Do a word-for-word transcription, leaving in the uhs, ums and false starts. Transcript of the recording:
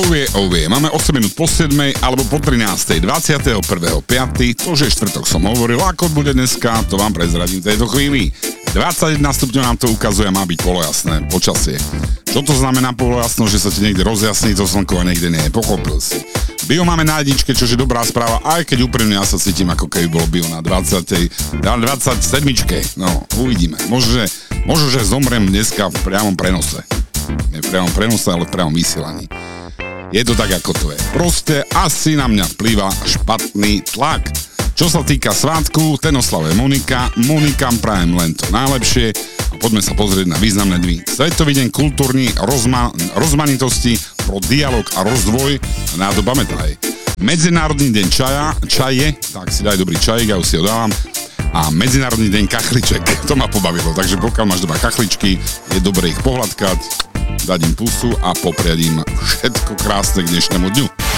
Ovie, ovie, máme osem minút po siedmej alebo po trinástej, dvadsiateho prvého piateho to, že štvrtok som hovoril, ako bude dneska, to vám prezradím v tejto chvíli. dvadsaťjeden stupňov nám to ukazuje, má byť polojasné počasie. Čo to znamená polojasno, že sa ti niekde rozjasní to slnko a niekde nie, pochopil si. Bio máme na jedničke, čo je dobrá správa, aj keď úprimne ja sa cítim, ako keby bolo bio na dvadsiatej, dvadsaťsedmičke, no uvidíme. Možno, že, možno, že zomrem dneska v priamom prenose. Nie v priamom prenose, ale v priamom vysielaní. Je to tak, ako to je. Proste asi na mňa vplýva špatný tlak. Čo sa týka svátku, ten oslavuje Monika. Monikám prajem len to najlepšie. A poďme sa pozrieť na významné dny. Svetový deň kultúrny rozma- rozmanitosti pro dialog a rozvoj. Na to pamätaj. Medzinárodný deň čaja, čaje, tak si daj dobrý čajík, ja už si ho dávam. A Medzinárodný deň kachliček, to ma pobavilo. Takže pokiaľ máš doma kachličky, je dobre ich pohľadkať, dať im pusu a popriať im všetko krásne k dnešnému dňu.